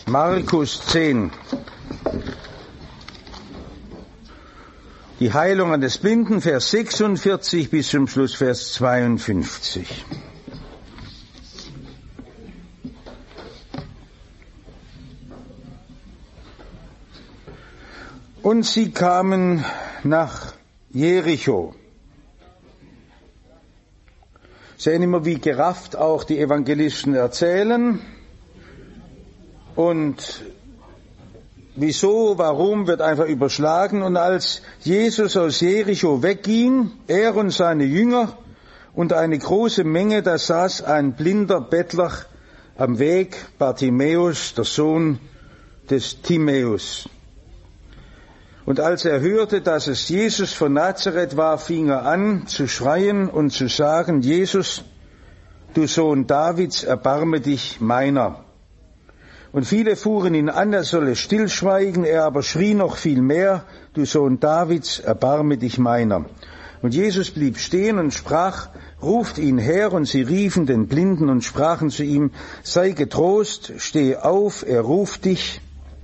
Markus 10. Die Heilung eines Blinden, Vers 46 bis zum Schluss, Vers 52. Und sie kamen nach Jericho. Sehen immer, wie gerafft auch die Evangelisten erzählen. Und wieso, warum, wird einfach überschlagen. Und als Jesus aus Jericho wegging, er und seine Jünger und eine große Menge, da saß ein blinder Bettler am Weg, Bartimäus, der Sohn des Timäus. Und als er hörte, dass es Jesus von Nazareth war, fing er an zu schreien und zu sagen: Jesus, du Sohn Davids, erbarme dich meiner. Und viele fuhren ihn an, er solle stillschweigen, er aber schrie noch viel mehr: Du Sohn Davids, erbarme dich meiner. Und Jesus blieb stehen und sprach: Ruft ihn her. Und sie riefen den Blinden und sprachen zu ihm: Sei getrost, steh auf, er ruft dich.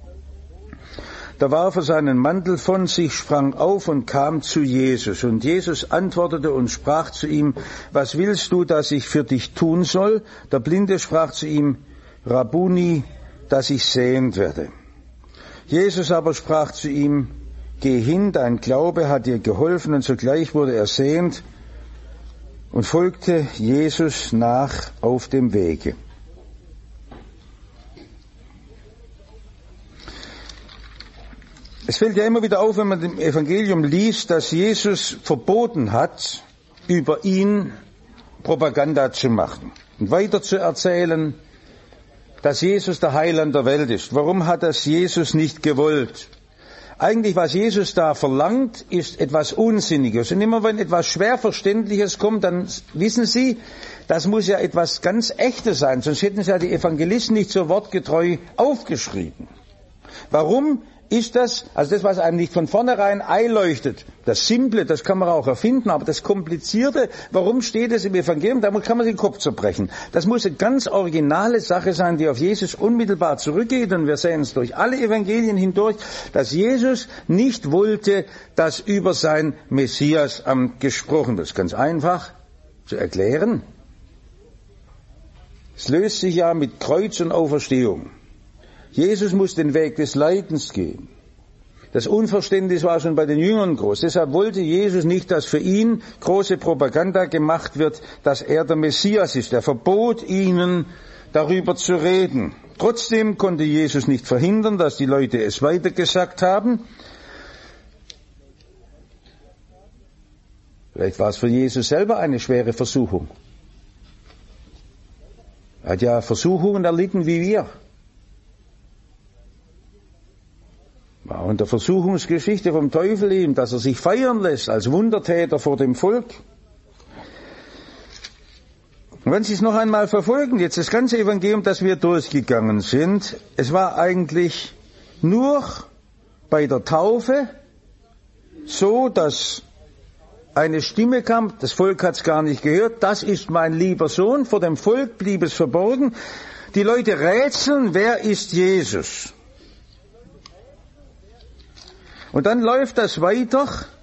Da warf er seinen Mantel von sich, sprang auf und kam zu Jesus. Und Jesus antwortete und sprach zu ihm: Was willst du, dass ich für dich tun soll? Der Blinde sprach zu ihm: Rabbuni, dass ich sehend werde. Jesus aber sprach zu ihm: Geh hin, dein Glaube hat dir geholfen. Und sogleich wurde er sehend und folgte Jesus nach auf dem Wege. Es fällt ja immer wieder auf, wenn man im Evangelium liest, dass Jesus verboten hat, über ihn Propaganda zu machen und weiter zu erzählen, dass Jesus der Heiland der Welt ist. Warum hat das Jesus nicht gewollt? Eigentlich, was Jesus da verlangt, ist etwas Unsinniges. Und immer wenn etwas Schwerverständliches kommt, dann wissen Sie, das muss ja etwas ganz Echtes sein, sonst hätten es ja die Evangelisten nicht so wortgetreu aufgeschrieben. Warum ist das, also das, was einem nicht von vornherein einleuchtet, das Simple, das kann man auch erfinden, aber das Komplizierte, warum steht es im Evangelium, da kann man sich den Kopf zerbrechen. Das muss eine ganz originale Sache sein, die auf Jesus unmittelbar zurückgeht, und wir sehen es durch alle Evangelien hindurch, dass Jesus nicht wollte, dass über sein Messiasamt gesprochen wird. Das ist ganz einfach zu erklären. Es löst sich ja mit Kreuz und Auferstehung. Jesus muss den Weg des Leidens gehen. Das Unverständnis war schon bei den Jüngern groß. Deshalb wollte Jesus nicht, dass für ihn große Propaganda gemacht wird, dass er der Messias ist. Er verbot ihnen, darüber zu reden. Trotzdem konnte Jesus nicht verhindern, dass die Leute es weitergesagt haben. Vielleicht war es für Jesus selber eine schwere Versuchung. Er hat ja Versuchungen erlitten wie wir. War unter Versuchungsgeschichte vom Teufel ihm, dass er sich feiern lässt als Wundertäter vor dem Volk. Und wenn Sie es noch einmal verfolgen, jetzt das ganze Evangelium, das wir durchgegangen sind, es war eigentlich nur bei der Taufe so, dass eine Stimme kam, das Volk hat es gar nicht gehört: Das ist mein lieber Sohn. Vor dem Volk blieb es verborgen. Die Leute rätseln, wer ist Jesus? Und dann läuft das weiter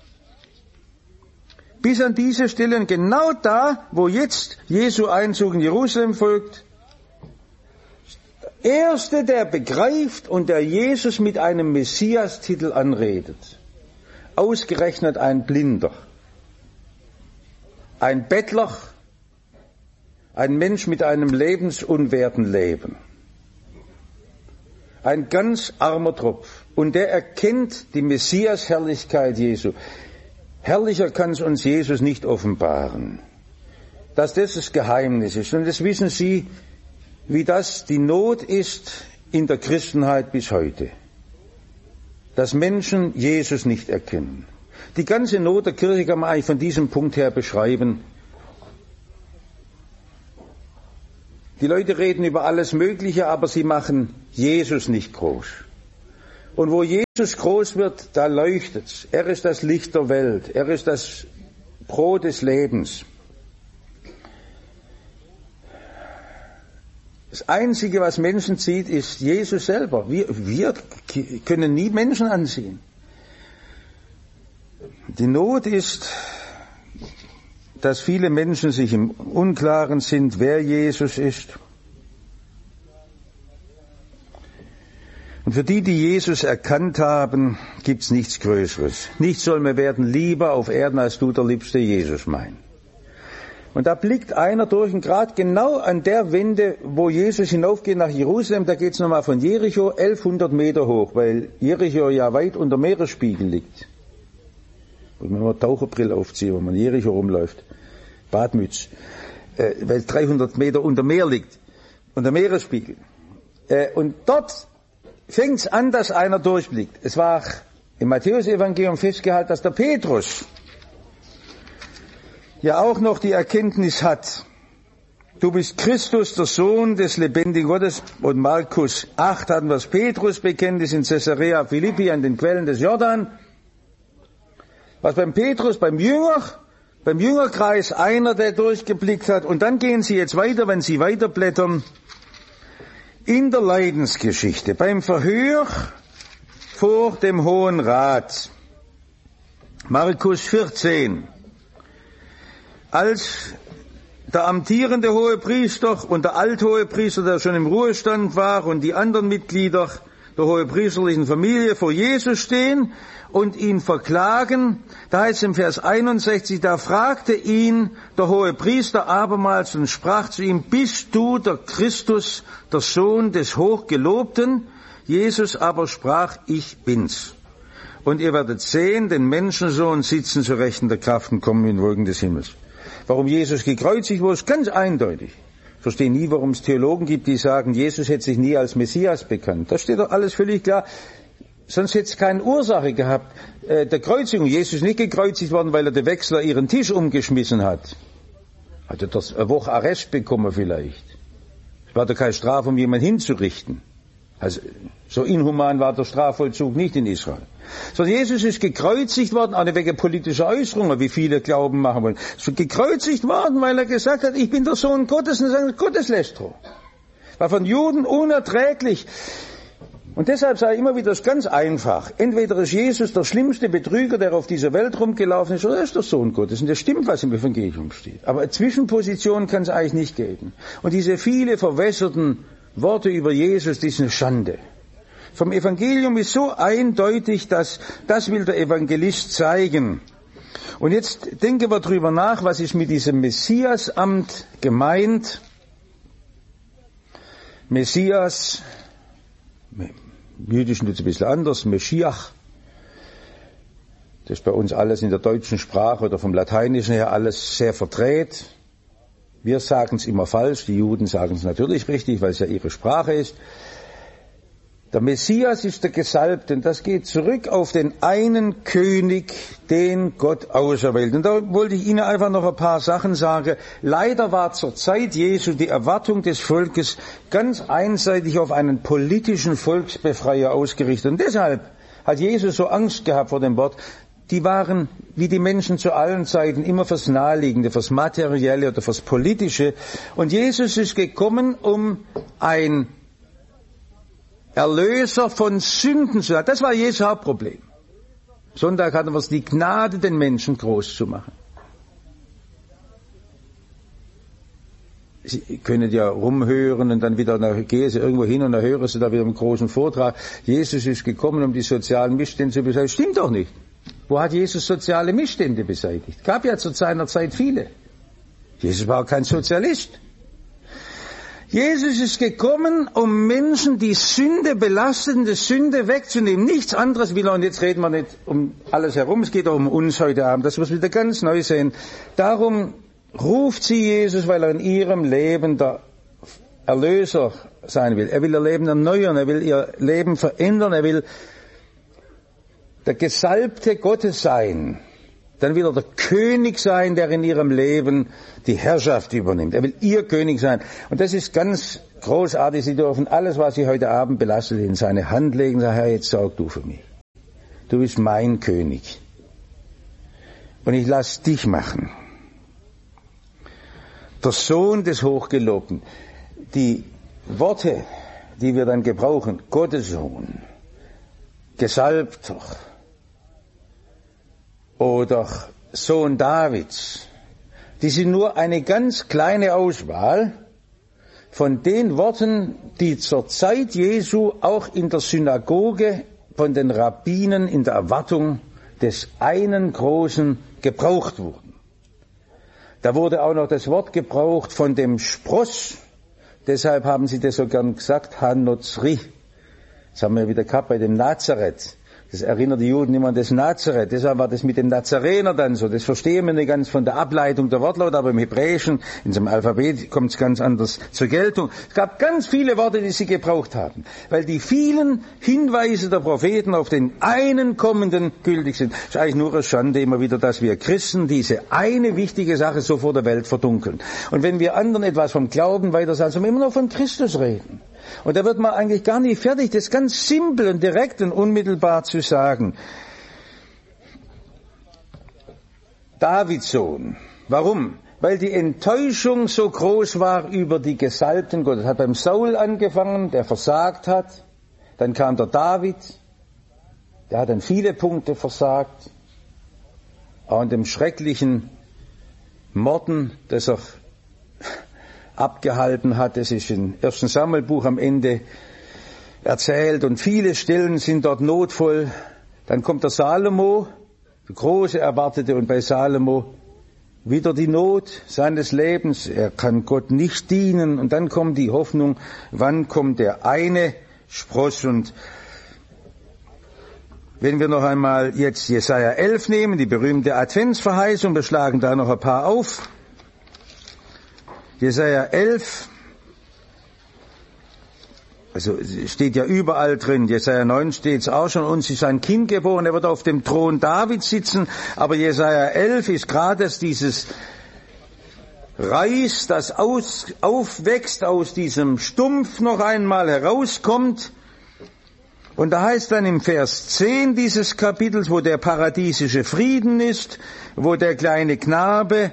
bis an diese Stelle, und genau da, wo jetzt Jesu Einzug in Jerusalem folgt. Der Erste, der begreift und der Jesus mit einem Messias-Titel anredet. Ausgerechnet ein Blinder, ein Bettler, ein Mensch mit einem lebensunwerten Leben. Ein ganz armer Tropf. Und der erkennt die Messias-Herrlichkeit Jesu. Herrlicher kann es uns Jesus nicht offenbaren. Dass das Geheimnis ist. Und das wissen Sie, wie das die Not ist in der Christenheit bis heute. Dass Menschen Jesus nicht erkennen. Die ganze Not der Kirche kann man eigentlich von diesem Punkt her beschreiben. Die Leute reden über alles Mögliche, aber sie machen Jesus nicht groß. Und wo Jesus groß wird, da leuchtet's. Er ist das Licht der Welt. Er ist das Brot des Lebens. Das Einzige, was Menschen zieht, ist Jesus selber. Wir können nie Menschen anziehen. Die Not ist, dass viele Menschen sich im Unklaren sind, wer Jesus ist. Und für die, die Jesus erkannt haben, gibt's nichts Größeres. Nichts soll mir werden lieber auf Erden, als du der liebste Jesus mein. Und da blickt einer durch, und gerade genau an der Wende, wo Jesus hinaufgeht nach Jerusalem, da geht's nochmal von Jericho 1100 Meter hoch, weil Jericho ja weit unter Meeresspiegel liegt. Und wenn man Taucherbrille aufzieht, wenn man Jericho rumläuft, Badmütz, weil 300 Meter unter Meer liegt, unter Meeresspiegel. Und dort fängt's an, dass einer durchblickt. Es war im Matthäus-Evangelium festgehalten, dass der Petrus ja auch noch die Erkenntnis hat, du bist Christus, der Sohn des lebendigen Gottes. Und Markus 8 hatten wir das Petrus-Bekenntnis in Caesarea Philippi an den Quellen des Jordan. Was beim Petrus, beim Jüngerkreis einer, der durchgeblickt hat. Und dann gehen Sie jetzt weiter, wenn Sie weiterblättern, in der Leidensgeschichte, beim Verhör vor dem Hohen Rat. Markus 14. Als der amtierende Hohepriester und der Althohepriester, der schon im Ruhestand war, und die anderen Mitglieder der hohepriesterlichen Familie vor Jesus stehen und ihn verklagen, da heißt es im Vers 61, da fragte ihn der Hohepriester abermals und sprach zu ihm, bist du der Christus, der Sohn des Hochgelobten? Jesus aber sprach, ich bin's. Und ihr werdet sehen, den Menschensohn sitzen zu Rechten der Kraft und kommen in Wolken des Himmels. Warum Jesus gekreuzigt wurde, ist ganz eindeutig. Ich verstehe nie, warum es Theologen gibt, die sagen, Jesus hätte sich nie als Messias bekannt. Da steht doch alles völlig klar. Sonst hätte es keine Ursache gehabt. Der Kreuzigung, Jesus ist nicht gekreuzigt worden, weil er der Wechsler ihren Tisch umgeschmissen hat. Hat er das eine Woche Arrest bekommen vielleicht. Es war doch keine Strafe, um jemanden hinzurichten. Also so inhuman war der Strafvollzug nicht in Israel. Sondern Jesus ist gekreuzigt worden, auch nicht wegen politischer Äußerungen, wie viele Glauben machen wollen. So gekreuzigt worden, weil er gesagt hat, ich bin der Sohn Gottes, und er sagt, Gotteslästerer. War von Juden unerträglich. Und deshalb sage ich immer wieder, das ist ganz einfach. Entweder ist Jesus der schlimmste Betrüger, der auf dieser Welt rumgelaufen ist, oder er ist der Sohn Gottes. Und das stimmt, was im Evangelium steht. Aber eine Zwischenposition kann es eigentlich nicht geben. Und diese viele verwässerten Worte über Jesus, die sind eine Schande. Vom Evangelium ist so eindeutig, dass das will der Evangelist zeigen. Und jetzt denken wir drüber nach, was ist mit diesem Messiasamt gemeint. Messias, im Jüdischen tut es ein bisschen anders, Meschiach. Das ist bei uns alles in der deutschen Sprache oder vom Lateinischen her alles sehr verdreht. Wir sagen es immer falsch, die Juden sagen es natürlich richtig, weil es ja ihre Sprache ist. Der Messias ist der Gesalbte, und das geht zurück auf den einen König, den Gott auserwählt. Und da wollte ich Ihnen einfach noch ein paar Sachen sagen. Leider war zur Zeit Jesu die Erwartung des Volkes ganz einseitig auf einen politischen Volksbefreier ausgerichtet. Und deshalb hat Jesus so Angst gehabt vor dem Wort. Die waren, wie die Menschen zu allen Zeiten, immer fürs Naheliegende, fürs Materielle oder fürs Politische. Und Jesus ist gekommen, um ein Erlöser von Sünden zu sein. Das war Jesu Hauptproblem. Sonntag hatten wir es, die Gnade, den Menschen groß zu machen. Sie können ja rumhören und dann wieder, gehen Sie irgendwo hin und dann hören Sie da wieder einen großen Vortrag. Jesus ist gekommen, um die sozialen Missstände zu beseitigen. Stimmt doch nicht. Wo hat Jesus soziale Missstände beseitigt? Gab ja zu seiner Zeit viele. Jesus war kein Sozialist. Jesus ist gekommen, um Menschen die Sünde, belastende Sünde wegzunehmen. Nichts anderes will er. Und jetzt reden wir nicht um alles herum, es geht auch um uns heute Abend. Das müssen wir wieder ganz neu sehen. Darum ruft sie Jesus, weil er in ihrem Leben der Erlöser sein will. Er will ihr Leben erneuern, er will ihr Leben verändern, er will der Gesalbte Gottes sein. Dann will er der König sein, der in ihrem Leben die Herrschaft übernimmt. Er will ihr König sein. Und das ist ganz großartig. Sie dürfen alles, was Sie heute Abend belastet, in seine Hand legen. Sagen, Herr, jetzt sorg du für mich. Du bist mein König. Und ich lass dich machen. Der Sohn des Hochgelobten. Die Worte, die wir dann gebrauchen, Gottes Sohn, Gesalbter oder Sohn Davids, die sind nur eine ganz kleine Auswahl von den Worten, die zur Zeit Jesu auch in der Synagoge von den Rabbinen in der Erwartung des einen Großen gebraucht wurden. Da wurde auch noch das Wort gebraucht von dem Spross. Deshalb haben sie das so gern gesagt, Hanozri. Das haben wir wieder gehabt bei dem Nazareth. Das erinnert die Juden immer an das Nazareth. Deshalb war das mit den Nazarener dann so. Das verstehen wir nicht ganz von der Ableitung der Wortlaut, aber im Hebräischen, in seinem Alphabet, kommt es ganz anders zur Geltung. Es gab ganz viele Worte, die sie gebraucht haben, weil die vielen Hinweise der Propheten auf den einen Kommenden gültig sind. Es ist eigentlich nur eine Schande immer wieder, dass wir Christen diese eine wichtige Sache so vor der Welt verdunkeln. Und wenn wir anderen etwas vom Glauben weiter sagen, sollen wir immer noch von Christus reden. Und da wird man eigentlich gar nicht fertig, das ganz simpel und direkt und unmittelbar zu sagen. Davids Sohn. Warum? Weil die Enttäuschung so groß war über die Gesalbten Gottes. Das hat beim Saul angefangen, der versagt hat. Dann kam der David, der hat an viele Punkte versagt. Auch an dem schrecklichen Morden, das er abgehalten hat. Es ist im 1. Samuelbuch am Ende erzählt und viele Stellen sind dort notvoll. Dann kommt der Salomo, der große Erwartete, und bei Salomo wieder die Not seines Lebens. Er kann Gott nicht dienen und dann kommt die Hoffnung, wann kommt der eine Spross. Und wenn wir noch einmal jetzt Jesaja 11 nehmen, die berühmte Adventsverheißung, wir schlagen da noch ein paar auf. Jesaja 11, also steht ja überall drin, Jesaja 9 steht es auch schon, uns ist ein Kind geboren, er wird auf dem Thron Davids sitzen, aber Jesaja 11 ist gerade dieses Reis, das aufwächst, aus diesem Stumpf noch einmal herauskommt. Und da heißt dann im Vers 10 dieses Kapitels, wo der paradiesische Frieden ist, wo der kleine Knabe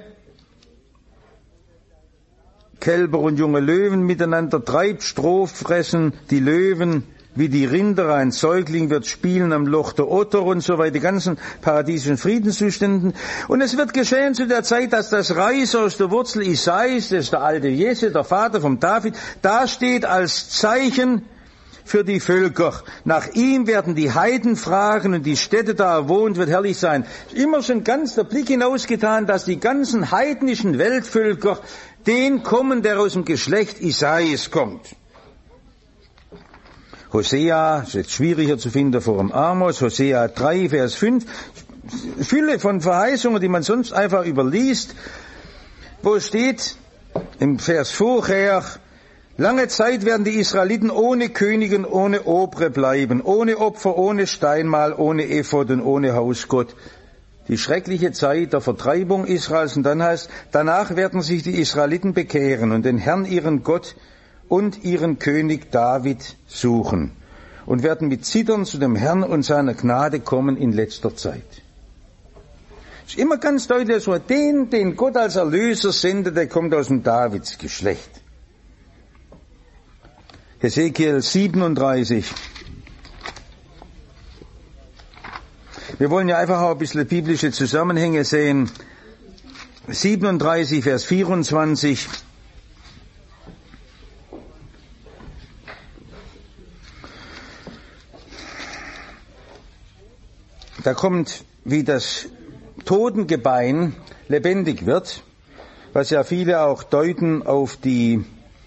Kälber und junge Löwen miteinander treibt, Stroh fressen die Löwen wie die Rinder, ein Säugling wird spielen am Loch der Otter und so weiter, die ganzen paradiesischen Friedenszuständen. Und es wird geschehen zu der Zeit, dass das Reis aus der Wurzel Isais, das ist der alte Jesse, der Vater vom David, da steht als Zeichen für die Völker. Nach ihm werden die Heiden fragen und die Stätte, da er wohnt, wird herrlich sein. Immer schon ganz der Blick hinausgetan, dass die ganzen heidnischen Weltvölker den kommen, der aus dem Geschlecht Isais kommt. Hosea, ist jetzt schwieriger zu finden vor dem Amos, Hosea 3, Vers 5, Fülle von Verheißungen, die man sonst einfach überliest, wo steht im Vers vorher, lange Zeit werden die Israeliten ohne Königin, ohne Obre bleiben, ohne Opfer, ohne Steinmal, ohne Ephod und ohne Hausgott. Die schreckliche Zeit der Vertreibung Israels, und dann heißt, danach werden sich die Israeliten bekehren und den Herrn ihren Gott und ihren König David suchen und werden mit Zittern zu dem Herrn und seiner Gnade kommen in letzter Zeit. Es ist immer ganz deutlich so, den Gott als Erlöser sendet, der kommt aus dem Davidsgeschlecht. Hesekiel 37. Wir wollen ja einfach auch ein bisschen biblische Zusammenhänge sehen. 37, Vers 24. Da kommt, wie das Totengebein lebendig wird, was ja viele auch deuten auf die,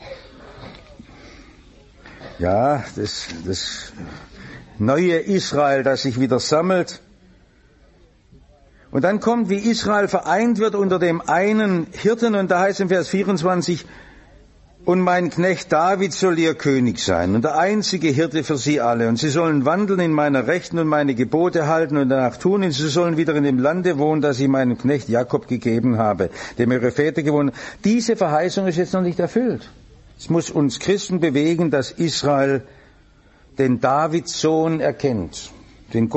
das neue Israel, das sich wieder sammelt. Und dann kommt, wie Israel vereint wird unter dem einen Hirten, und da heißt im Vers 24, und mein Knecht David soll ihr König sein und der einzige Hirte für sie alle. Und sie sollen wandeln in meiner Rechten und meine Gebote halten und danach tun. Und sie sollen wieder in dem Lande wohnen, das ich meinem Knecht Jakob gegeben habe, dem ihre Väter gewohnt haben. Diese Verheißung ist jetzt noch nicht erfüllt. Es muss uns Christen bewegen, dass Israel den Davidssohn erkennt, den